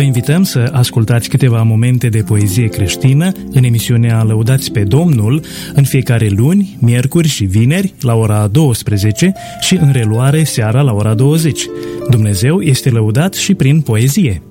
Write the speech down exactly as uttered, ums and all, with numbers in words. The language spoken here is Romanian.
Vă invităm să ascultați câteva momente de poezie creștină în emisiunea Lăudați pe Domnul, în fiecare luni, miercuri și vineri la ora douăsprezece și în reluare seara la ora douăzeci. Dumnezeu este lăudat și prin poezie.